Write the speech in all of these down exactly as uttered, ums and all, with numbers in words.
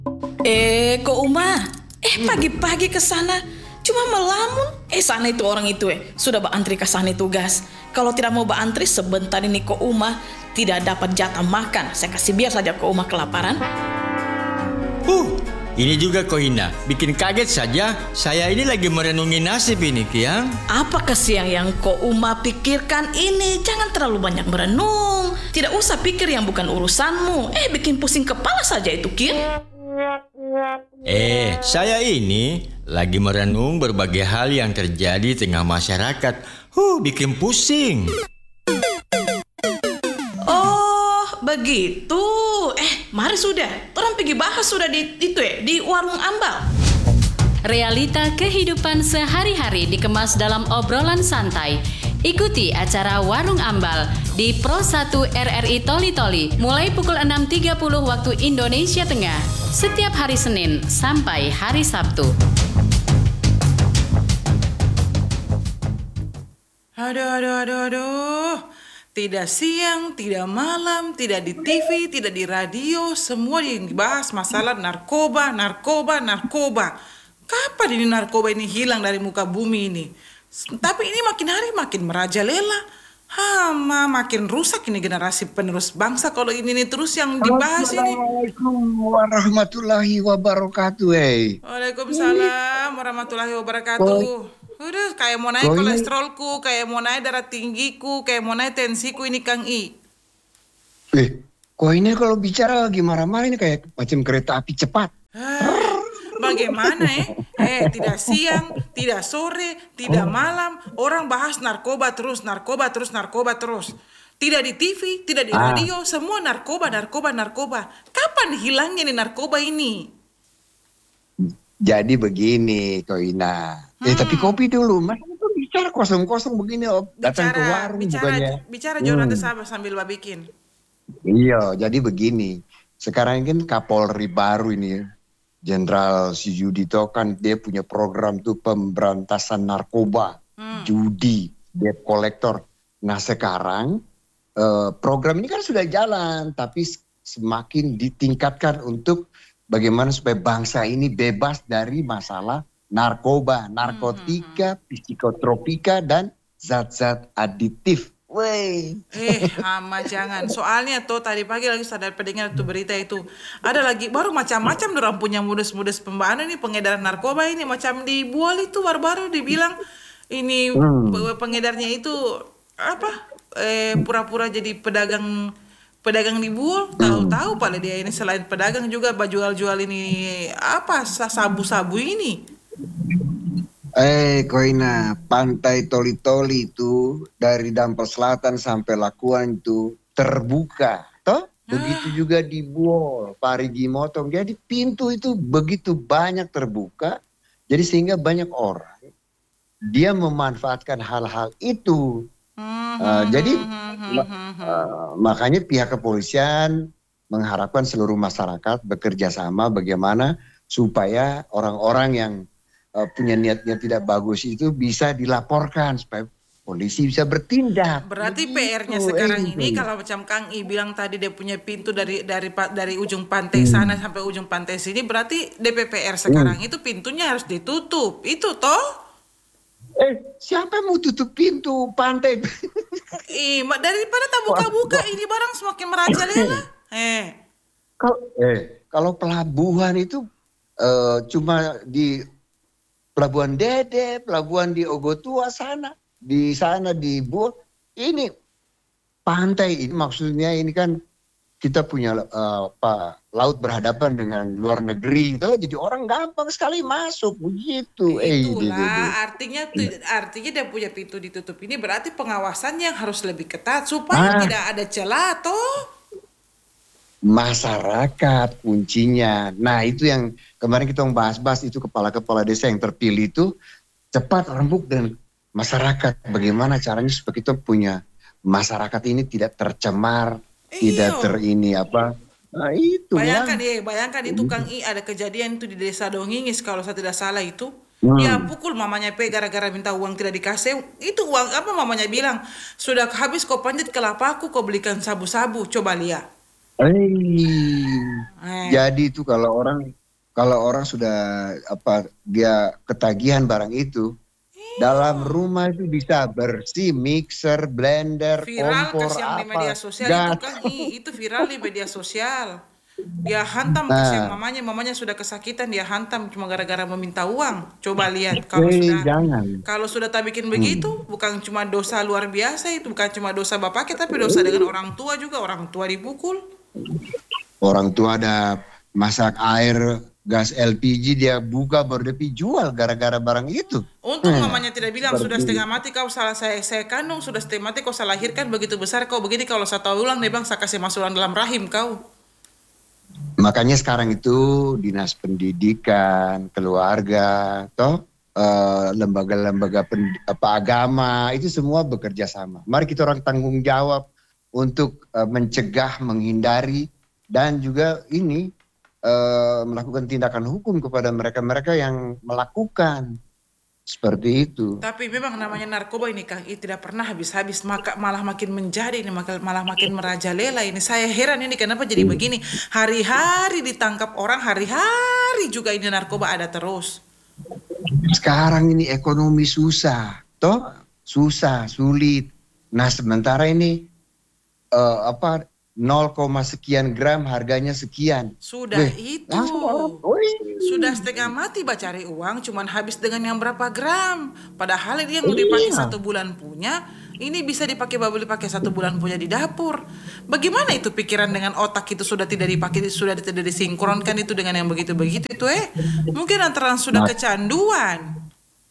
Eh, Ko Uma, eh pagi-pagi ke sana cuma melamun. Eh sana itu orang itu eh sudah berantri ke sana tugas. Kalau tidak mau berantri sebentar ini Ko Uma tidak dapat jatah makan. Saya kasih biar saja Ko Uma kelaparan. Uh, ini juga Kohina, bikin kaget saja. Saya ini lagi merenungi nasib ini, Kiang. Apa kesiang yang Ko Uma pikirkan ini? Jangan terlalu banyak merenung. Tidak usah pikir yang bukan urusanmu. Eh bikin pusing kepala saja itu, Kin. Eh, saya ini lagi merenung berbagai hal yang terjadi di tengah masyarakat. Huh, bikin pusing. Oh, begitu. Eh, mari sudah. Orang pergi bahas sudah di itu ya, di warung ambal. Realita kehidupan sehari-hari dikemas dalam obrolan santai. Ikuti acara Warung Ambal di Pro satu R R I Toli Toli mulai pukul enam tiga puluh waktu Indonesia Tengah setiap hari Senin sampai hari Sabtu. Aduh, aduh, aduh, aduh. Tidak siang, tidak malam, tidak di T V, tidak di radio. Semua yang dibahas masalah narkoba, narkoba, narkoba. Kapan ini narkoba ini hilang dari muka bumi ini? Tapi ini makin hari makin merajalela. Hama, makin rusak ini generasi penerus bangsa kalau ini, ini terus yang dibahas ini. Assalamualaikum warahmatullahi wabarakatuh. Hey. Waalaikumsalam warahmatullahi wabarakatuh. Udah kayak mau naik kolesterolku, kayak mau naik darah tinggiku, kayak mau naik tensiku ini Kang I. Eh, kok ini kalau bicara lagi marah-marah ini kayak macam kereta api cepat. Ah, bagaimana eh? Eh, tidak siang, tidak sore, tidak malam, orang bahas narkoba terus, narkoba terus, narkoba terus. Tidak di T V, tidak di radio, semua narkoba, narkoba, narkoba. Kapan hilangnya nih narkoba ini? Jadi begini, Koina. Hmm. Eh, tapi kopi dulu. Mas itu bicara kosong-kosong begini, oh, datang bicara, ke warung bicara, bukannya. Bicara hmm. Jonathan sambil, sambil bikin. Iya, jadi begini. Sekarang kan Kapolri baru ini, Jenderal Sujudito kan dia punya program tuh pemberantasan narkoba, hmm. judi, debt collector. Nah sekarang eh, program ini kan sudah jalan, tapi semakin ditingkatkan untuk bagaimana supaya bangsa ini bebas dari masalah narkoba, narkotika, hmm. psikotropika, dan zat-zat aditif. Wey. Eh, ama jangan. Soalnya tuh tadi pagi lagi sadar pendengar tuh berita itu. Ada lagi baru macam-macam orang punya modus-modus pembahanan ini pengedaran narkoba ini macam di Buol itu baru-baru dibilang ini hmm. pengedarnya itu apa? Eh pura-pura jadi pedagang pedagang di Buol. Tahu-tahu pada dia ini selain pedagang juga jual-jual ini apa sabu-sabu ini. Eh Koina, pantai Toli-Toli itu dari Dampel Selatan sampai Lakuan itu terbuka, toh? Begitu juga di Buol, Parigi Motong. Jadi pintu itu begitu banyak terbuka, jadi sehingga banyak orang dia memanfaatkan hal-hal itu. Uh, jadi uh, makanya pihak kepolisian mengharapkan seluruh masyarakat bekerja sama bagaimana supaya orang-orang yang Uh, punya niat-niat tidak bagus itu bisa dilaporkan supaya polisi bisa bertindak. Berarti begitu. P R-nya sekarang eh, ini kalau macam Kang I bilang tadi dia punya pintu dari dari dari ujung pantai hmm. sana sampai ujung pantai sini, berarti D P P R sekarang hmm. itu pintunya harus ditutup. Itu toh? Eh, siapa mau tutup pintu pantai? Ih, daripada tak buka-buka ini barang semakin merajalela. Eh. Kalau eh kalau pelabuhan itu uh, cuma di Pelabuhan Dede, pelabuhan di Ogotua sana, di sana di Buol. Ini pantai ini maksudnya ini kan kita punya uh, apa, laut berhadapan dengan luar negeri, gitu. Jadi orang gampang sekali masuk begitu. Itulah eh, artinya artinya dia punya pintu ditutup ini berarti pengawasannya harus lebih ketat supaya ah. tidak ada celah toh. Masyarakat kuncinya. Nah itu yang kemarin kita bahas-bahas itu kepala-kepala desa yang terpilih itu cepat rembuk dan masyarakat. Bagaimana caranya supaya kita punya masyarakat ini tidak tercemar, Iyo. tidak ter ini apa. Nah itu bayangkan ya, bayangkan itu Kang I ada kejadian itu di desa Dongingis kalau saya tidak salah itu. Hmm. Ya pukul mamanya P gara-gara minta uang tidak dikasih. Itu uang apa mamanya bilang, sudah habis kau panjat kelapa aku kau belikan sabu-sabu, coba lihat. Eh, Eh, jadi itu kalau orang kalau orang sudah apa dia ketagihan barang itu dalam rumah itu bisa bersih, mixer, blender, viral kompor, kasihan di media apa, sosial itu gas. kan, ih, itu viral di media sosial. Dia hantam kasihan Nah, mamanya, mamanya sudah kesakitan dia hantam cuma gara-gara meminta uang. Coba lihat kalau eh sudah jangan. kalau sudah tak bikin Hmm. begitu, bukan cuma dosa luar biasa itu, bukan cuma dosa bapaknya tapi dosa dengan orang tua juga, orang tua dipukul. Orang tua ada masak air gas L P G dia buka baru dia pi jual gara-gara barang itu. Untung Hmm. mamanya tidak bilang sudah Seperti setengah mati kau salah saya saya kandung, sudah setengah mati kau salah lahirkan begitu besar kau begini, kalau saya tahu ulang nih bang saya kasih masukan dalam rahim kau. makanya sekarang itu dinas pendidikan, keluarga, toh eh, lembaga-lembaga pen- apa agama itu semua bekerja sama. Mari kita orang tanggung jawab untuk eh, mencegah, menghindari dan juga ini eh, melakukan tindakan hukum kepada mereka-mereka yang melakukan seperti itu. Tapi memang namanya narkoba ini Kang, ini tidak pernah habis-habis, maka malah makin menjadi ini, maka- malah makin merajalela ini. Saya heran ini kenapa jadi begini. Hari-hari ditangkap orang, hari-hari juga ini narkoba ada terus. Sekarang ini ekonomi susah, toh susah, sulit. Nah sementara ini eh, apa nol, sekian gram harganya sekian. Sudah Weh, itu. langsung orang, "Woi." Sudah setengah mati bah cari uang, cuman habis dengan yang berapa gram. Padahal dia mau dipakai Iya. satu bulan punya, ini bisa dipakai beli pakai satu bulan punya di dapur. Bagaimana itu pikiran dengan otak itu sudah tidak dipakai, sudah tidak disinkronkan itu dengan yang begitu-begitu itu eh? Mungkin antara sudah Nah. kecanduan.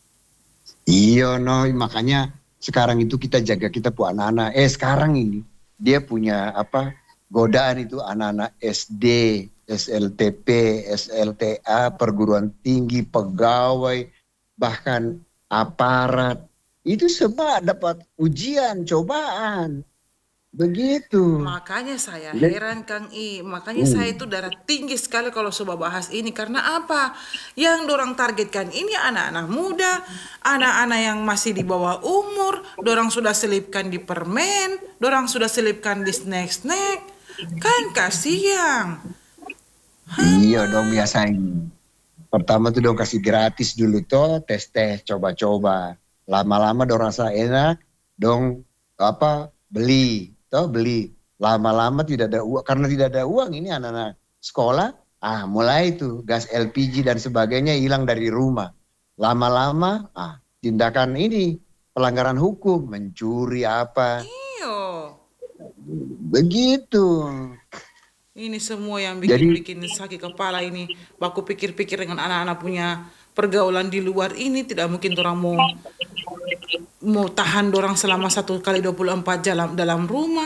Iya no, makanya sekarang itu kita jaga kita pu anak-anak. Eh sekarang ini dia punya apa godaan itu anak-anak S D, S L T P, S L T A, perguruan tinggi, pegawai, bahkan aparat. Itu semua dapat ujian, cobaan. Begitu. Makanya saya Jadi- heran Kang I, makanya Hmm. saya itu darah tinggi sekali kalau coba bahas ini. Karena apa? Yang dorang targetkan ini anak-anak muda, anak-anak yang masih di bawah umur, dorang sudah selipkan di permen, dorang sudah selipkan di snack-snack. Kan kasihan. Iya dong biasain. Pertama tuh dong kasih gratis dulu toh, tes-tes, coba-coba. Lama-lama dong rasa enak, dong apa beli, toh beli. Lama-lama tidak ada uang, karena tidak ada uang ini anak-anak sekolah, ah mulai tuh gas L P G dan sebagainya hilang dari rumah. Lama-lama, ah tindakan ini pelanggaran hukum, mencuri apa, Iyo. begitu. Ini semua yang Jadi- bikin-bikin sakit kepala ini. Baku pikir-pikir dengan anak-anak punya pergaulan di luar ini, tidak mungkin orang mau mau tahan dorang selama satu kali dua puluh empat jam dalam rumah.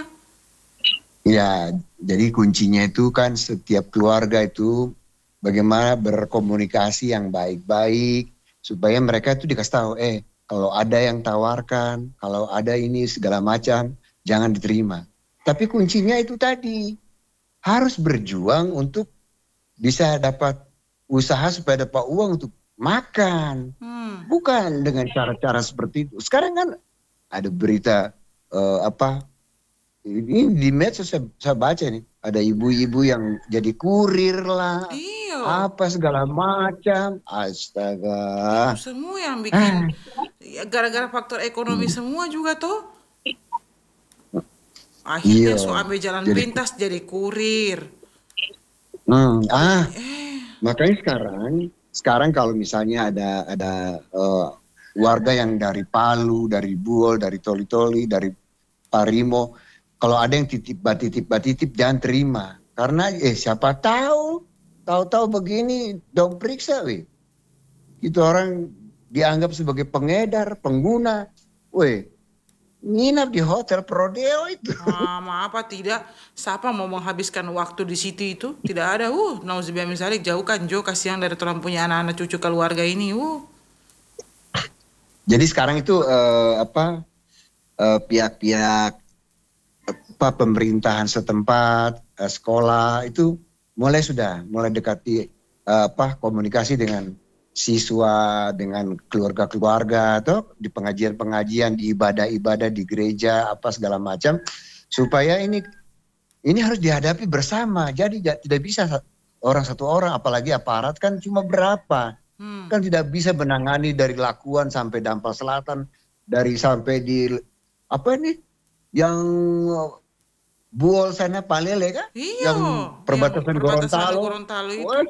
Ya, jadi kuncinya itu kan setiap keluarga itu bagaimana berkomunikasi yang baik-baik supaya mereka itu dikasih tahu, eh kalau ada yang tawarkan, kalau ada ini segala macam, jangan diterima. Tapi kuncinya itu tadi, harus berjuang untuk bisa dapat usaha supaya dapat uang untuk makan. Hmm. Bukan dengan cara-cara seperti itu. Sekarang kan ada berita eh, apa ini di medsos saya, saya baca nih, ada ibu-ibu yang jadi kurir lah, Iyo. apa segala macam. Astaga. Semua yang bikin ya, gara-gara faktor ekonomi semua juga tuh. Akhirnya Iya. so ambil jalan Jadi- pintas jadi kurir. Hmm, ah, makanya sekarang, sekarang kalau misalnya ada ada eh, warga yang dari Palu, dari Buol, dari Toli-Toli, dari Parimo, kalau ada yang titip batitip batitip jangan terima, karena eh siapa tahu, tahu-tahu begini, dong periksa, weh. Itu orang dianggap sebagai pengedar, pengguna, weh, nginap di hotel Prodeo itu. Mama apa tidak? Siapa mau menghabiskan waktu di situ itu? Tidak ada. Uh, nauzubillah min dzalik, jauhkan Jo, kasihan dari orang punya anak-anak cucu keluarga ini. Uh. Jadi sekarang itu eh, apa eh, pihak-pihak apa pemerintahan setempat, eh, sekolah itu mulai sudah mulai dekati eh, apa komunikasi dengan siswa, dengan keluarga-keluarga atau di pengajian-pengajian, di ibadah-ibadah di gereja apa segala macam supaya ini ini harus dihadapi bersama. Jadi ja- tidak bisa sa- orang satu orang, apalagi aparat kan cuma berapa. Hmm. Kan tidak bisa menangani dari Lakuan sampai Dampal Selatan, dari sampai di apa ini yang Buol sana Palele kan? Iya, Yang yang perbatasan perbatasan Gorontalo. Gorontalo itu. Wah,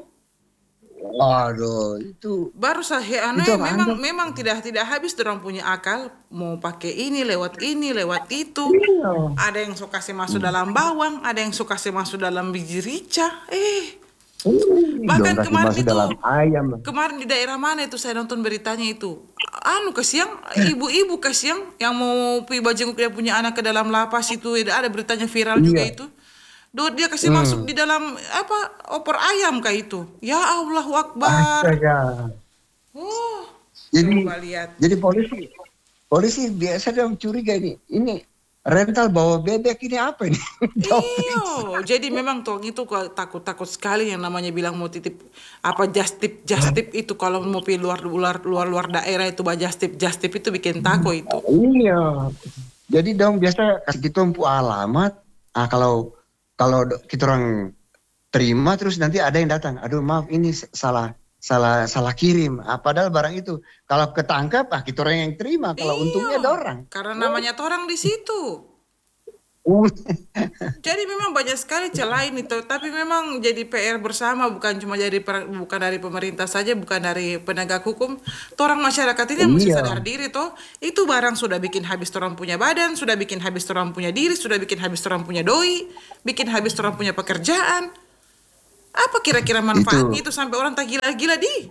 waduh, itu Baru saya anu Itu ya, memang apa? memang tidak tidak habis orang punya akal mau pakai ini lewat ini lewat itu. Iya. Ada yang suka kasih masuk dalam bawang, ada yang suka kasih masuk dalam biji rica. Eh, Bahkan Dong, kasih kemarin masuk itu dalam ayam. kemarin di daerah mana itu saya nonton beritanya itu. Anu kasihan ibu-ibu kasihan yang mau pergi bajenguk dia punya anak ke dalam lapas itu ada beritanya viral juga Iya. itu. Do dia kasih masuk di dalam apa opor ayam kayak itu. Ya Allahu Akbar. Astaga. Oh, Jadi, coba lihat. jadi polisi, polisi biasa dong curiga ini. Ini rental bawa bebek ini apa ini? Iyo, jadi memang tuh itu kok takut-takut sekali yang namanya bilang mau titip apa just tip just tip itu kalau mau pergi luar luar luar luar daerah itu bah just tip just tip itu bikin takut itu. Iya. Jadi dong biasa kasih kita empu alamat. Ah kalau kalau do- kita orang terima terus nanti ada yang datang. Aduh maaf ini s- salah salah salah kirim. Ah, padahal barang itu kalau ketangkap ah kita orang yang terima. Kalau untungnya ada orang. Karena namanya tuh orang di situ. Uh, Jadi memang banyak sekali celah ini tuh, tapi memang jadi P R bersama bukan cuma jadi per- bukan dari pemerintah saja, bukan dari penegak hukum. Tuh orang masyarakat ini mesti Iya. sadar diri toh. Itu barang sudah bikin habis orang punya badan, sudah bikin habis orang punya diri, sudah bikin habis orang punya doi, bikin habis orang punya pekerjaan. Apa kira-kira manfaatnya itu, sampai orang tak gila-gila di?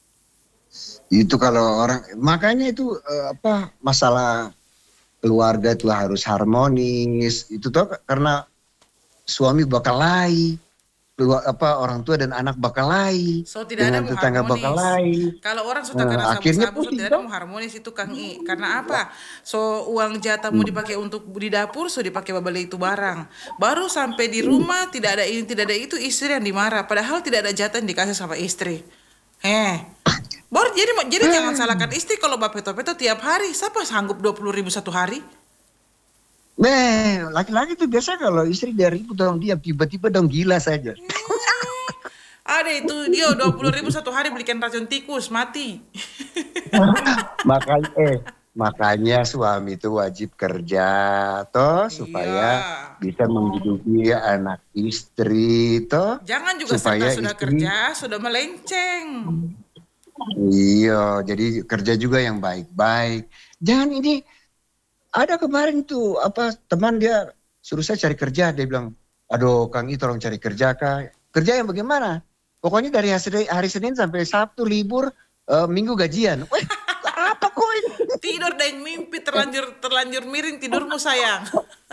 itu kalau orang makanya itu eh, apa masalah keluarga itu harus harmonis. Itu tuh karena suami bakal lai, keluar apa orang tua dan anak bakal lai, So tidak ada dengan mau tetangga bakal lai. harmonis. Kalau orang sudah Nah, kena akhirnya sabu-sabu, so pusing tidak ada dong. mau harmonis itu Kang I. Karena apa? So uang jatah mau dipakai untuk di dapur, so dipakai beli itu barang. Baru sampai di rumah tidak ada ini, tidak ada itu, istri yang dimarah. Padahal tidak ada jatah yang dikasih sama istri. Eh, baru jadi jadi jangan salahkan istri kalau bapeto-peto tiap hari. Siapa sanggup dua puluh ribu satu hari? Nah, laki-laki tuh biasa kalau istri dia ribut dong dia tiba-tiba dong gila saja. Ada itu dia dua puluh ribu satu hari belikan racun tikus mati. makanya eh makanya suami itu wajib kerja toh supaya Iya. bisa menghidupi anak istri toh. Jangan juga Supaya serta sudah istri- kerja sudah melenceng. Iya, jadi kerja juga yang baik-baik. Jangan ini ada kemarin tuh apa teman dia suruh saya cari kerja, dia bilang, aduh Kang I tolong cari kerja kak. Kerja yang bagaimana? Pokoknya dari hari, hari Senin sampai Sabtu libur, eh, Minggu gajian. Wah, apa kok ini? Tidur dan mimpi terlanjur terlanjur miring tidurmu sayang.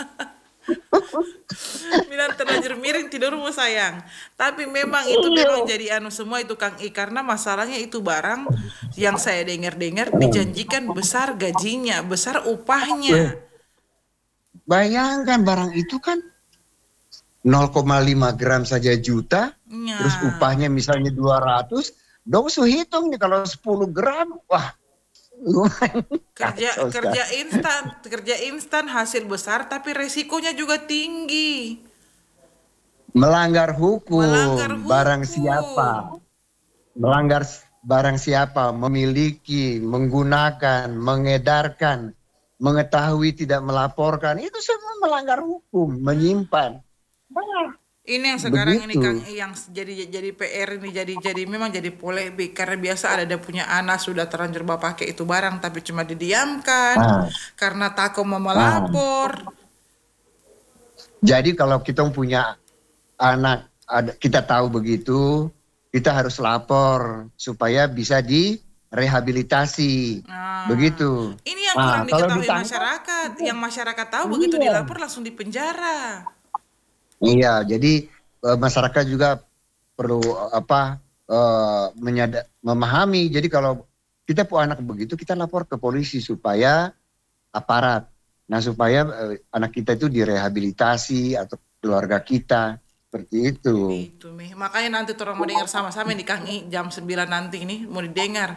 Bilang terlanjur miring tidurmu sayang. Tapi memang itu memang jadi anu semua itu Kang I, karena masalahnya itu barang yang saya dengar-dengar dijanjikan besar gajinya, besar upahnya. Bayangkan barang itu kan nol koma lima gram saja juta, Ya. terus upahnya misalnya dua ratus, dong su hitung nih kalau sepuluh gram, wah. lumayan. Kerja Kacau kerja sekali. instan, kerja instan hasil besar tapi resikonya juga tinggi. Melanggar hukum, Melanggar hukum. barang siapa, melanggar s- barang siapa, memiliki, menggunakan, mengedarkan, mengetahui tidak melaporkan, itu semua melanggar hukum, menyimpan. Ini yang sekarang ini Begitu. Kang I, yang jadi jadi P R ini jadi jadi memang jadi polemik karena biasa ada dia punya anak sudah terlanjur bapak pakai itu barang tapi cuma didiamkan Ah. karena takut mau melapor. Jadi kalau kita punya anak, ada, kita tahu begitu, kita harus lapor supaya bisa direhabilitasi. Nah, Begitu. Ini yang Nah, kurang kalau diketahui ditangkap- masyarakat. Yang masyarakat tahu begitu Iya. dilapor langsung dipenjara. Iya, jadi eh, masyarakat juga perlu eh, apa eh, menyada- memahami. Jadi kalau kita punya anak begitu, kita lapor ke polisi supaya aparat. Nah, supaya eh, anak kita itu direhabilitasi atau keluarga kita seperti itu. Itu Mi. Makanya nanti orang mau dengar sama-sama nih Kang I jam sembilan nanti ini mau didengar.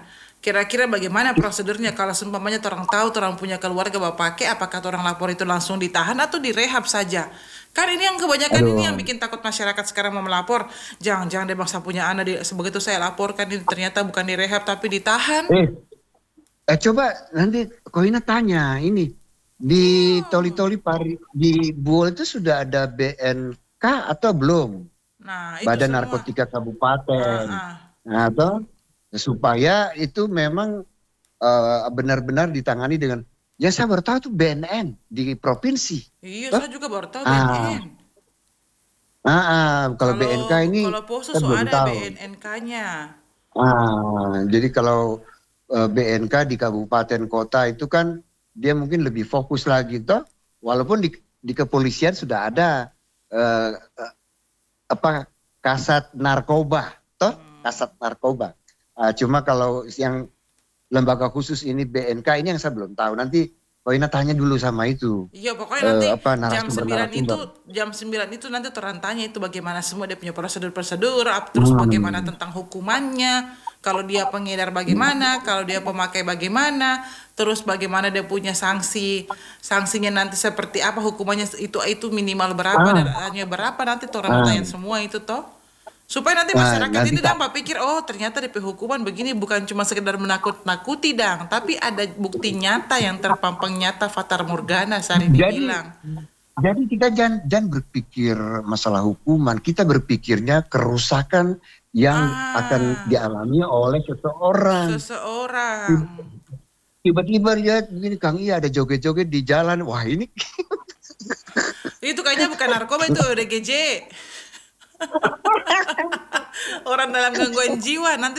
Kira-kira bagaimana prosedurnya kalau seumpamanya orang tahu orang punya keluarga bawa pakai, apakah orang lapor itu langsung ditahan atau direhab saja? Kan ini yang kebanyakan Aduh. ini yang bikin takut masyarakat sekarang mau melapor. Jangan-jangan dia bangsa punya anak, di, begitu saya laporkan ini ternyata bukan direhab tapi ditahan. Eh, eh coba nanti Koina tanya ini di Toli-Toli Pari di Buol itu sudah ada B N K atau belum? Nah, itu Badan semua. Narkotika Kabupaten. Ah, ah. Nah, toh, supaya itu memang eh, benar-benar ditangani dengan ya saya baru tahu tuh B N N di provinsi. Iya, Toh? saya juga baru tahu Ah. B N N. Ah, ah, kalau B N K ini kalau Poso saya so belum ada tahu. B N K-nya. Ah, jadi kalau eh, B N K di kabupaten kota itu kan dia mungkin lebih fokus lagi toh, walaupun di di kepolisian sudah ada eh, eh, apa kasat narkoba toh, kasat narkoba. Ah, cuma kalau yang lembaga khusus ini B N K ini yang saya belum tahu. Nanti Koina tanya dulu sama itu. Iya, pokoknya Eh, nanti apa, jam narasumber- sembilan itu narasumber. jam sembilan itu nanti orang tanya itu bagaimana semua dia punya prosedur-prosedur, ap- terus Hmm. bagaimana tentang hukumannya, kalau dia pengedar bagaimana, kalau dia pemakai bagaimana, terus bagaimana dia punya sanksi, sanksinya nanti seperti apa, hukumannya itu itu minimal berapa Ah. dan hanya berapa nanti orang Ah. tanya semua itu toh. Supaya nanti Nah, masyarakat nanti itu tak- dapat pikir, oh ternyata D P hukuman begini bukan cuma sekedar menakut-nakuti dang, tapi ada bukti nyata yang terpampang nyata fatar morgana Sari Jadi- dibilang. Jadi kita jangan jangan berpikir masalah hukuman, kita berpikirnya kerusakan yang Ah. akan dialami oleh seseorang. Seseorang. Tiba-tiba lihat begini Kang Iya ada joget-joget di jalan, wah ini Itu kayaknya bukan narkoba, itu O D G J. Orang dalam gangguan jiwa. Nanti